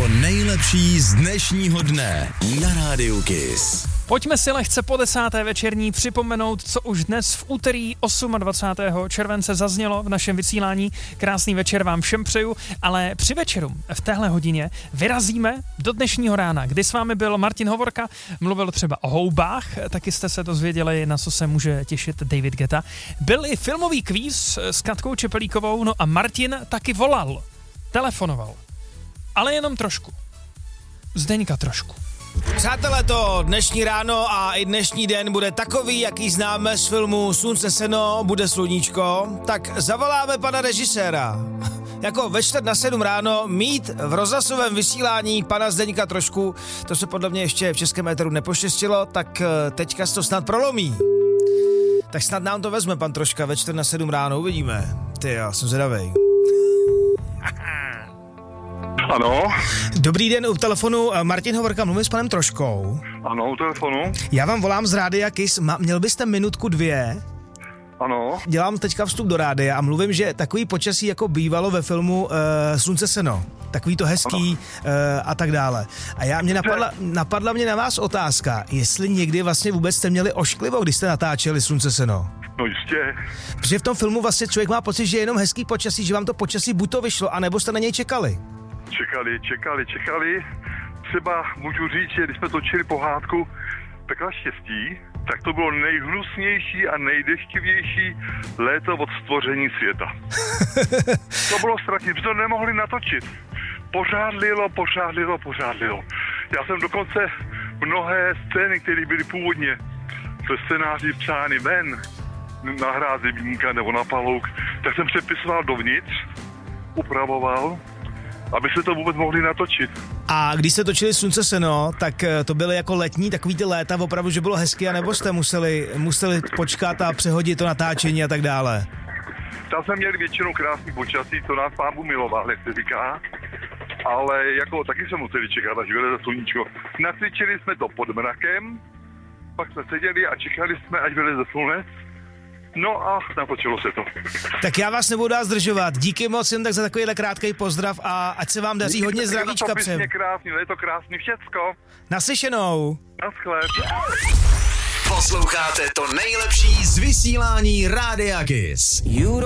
To nejlepší z dnešního dne na Rádiu Kiss. Pojďme si lehce po 10. večerní připomenout, co už dnes v úterý 28. července zaznělo v našem vysílání. Krásný večer vám všem přeju, ale při večeru v téhle hodině vyrazíme do dnešního rána, kdy s vámi byl Martin Hovorka, mluvil třeba o houbách, taky jste se dozvěděli, na co se může těšit David Guetta. Byl i filmový kvíz s Katkou Čepelíkovou, no a Martin taky volal, telefonoval, ale jenom trošku. Zdeňka trošku. Přátelé, to dnešní ráno a i dnešní den bude takový, jaký známe z filmu Slunce seno, bude sluníčko, tak zavoláme pana režiséra. Jako ve 6:45 ráno mít v rozhlasovém vysílání pana Zdeňka trošku, to se podle mě ještě v českém éteru nepoštěstilo, tak teďka se to snad prolomí. Tak snad nám to vezme pan Troška ve 6:45 ráno, uvidíme. Ty já jsem zvědavej. Ano. Dobrý den, u telefonu Martin Hovorka, mluvím s panem Troškou. Ano, u telefonu. Já vám volám z Rádia Kiss, měl byste minutku 2? Ano. Dělám teďka vstup do rádia a mluvím, že takový počasí jako bývalo ve filmu Slunce seno. Takový to hezký a tak dále. A napadla mě na vás otázka, jestli někdy vlastně vůbec jste měli ošklivo, když jste natáčeli Slunce seno. No jistě. Protože v tom filmu vlastně člověk má pocit, že je jenom hezký počasí, že vám to počasí buď to vyšlo, anebo jste na něj čekali. Čekali. Třeba můžu říct, že když jsme točili pohádku Pekla štěstí, tak to bylo nejhnusnější a nejdeštivější léto od stvoření světa. To bylo strašně, že to nemohli natočit. Pořád lilo. Já jsem dokonce mnohé scény, které byly původně ve scénáři psány ven, na hrázi vínka nebo na palouk, tak jsem přepisoval dovnitř, upravoval, aby se to vůbec mohli natočit. A když jste točili Slunce seno, tak to byly jako letní, takový ty léta, opravdu, že bylo hezky, anebo jste museli počkat a přehodit to natáčení a tak dále? Tam jsme měli většinou krásný počasí, to nás Pán Bůh miloval, jak se říká, ale jako taky jsme museli čekat, až vyleze sluníčko. Nacvičili jsme to pod mrakem, pak jsme seděli a čekali jsme, až vyleze slunec. No a natočilo se to. Tak já vás nebudu dál zdržovat. Díky moc jen tak za takovýhle krátký pozdrav a ať se vám daří hodně zdravíčka přejem. Je to krásný všecko. Naslyšenou. Naschle. Posloucháte to nejlepší z vysílání Rádia Kiss.